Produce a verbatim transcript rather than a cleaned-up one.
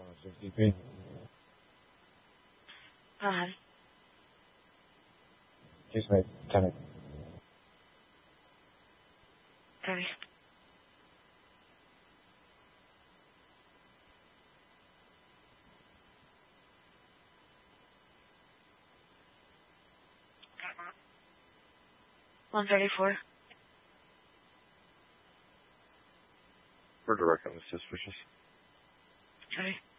one sixty-three. Go ahead. Just wait, ten it. thirty. one thirty-four. We're direct on the suspicious. thirty.